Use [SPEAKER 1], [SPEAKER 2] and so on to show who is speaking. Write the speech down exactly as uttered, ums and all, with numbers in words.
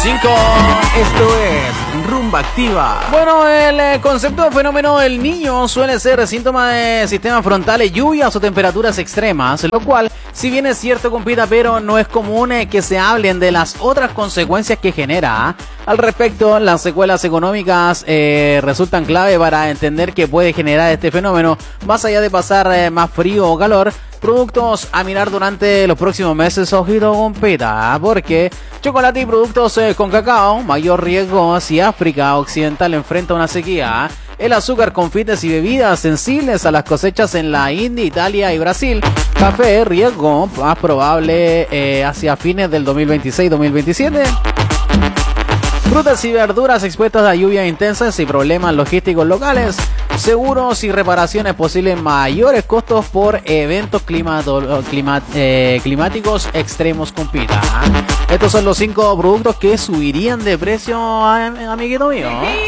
[SPEAKER 1] cinco. Esto es Rumba Activa.
[SPEAKER 2] Bueno, el eh, concepto de fenómeno del niño suele ser síntoma de sistemas frontales, lluvias o temperaturas extremas, lo cual, si bien es cierto, compita, pero no es común eh, que se hablen de las otras consecuencias que genera. Al respecto, las secuelas económicas eh, resultan clave para entender que puede generar este fenómeno, más allá de pasar eh, más frío o calor. Productos a mirar durante los próximos meses, ojito compita, porque chocolate y productos eh, con cacao, mayor riesgo si África Occidental enfrenta una sequía. El azúcar, confites y bebidas sensibles a las cosechas en la India, Italia y Brasil. Café, riesgo más probable eh, hacia fines del dos mil veintiséis dos mil veintisiete. Frutas y verduras expuestas a lluvias intensas y problemas logísticos locales. Seguros y reparaciones posibles, mayores costos por eventos climato, climat, eh, climáticos extremos, compita. Estos son los cinco productos que subirían de precio, amiguito mío.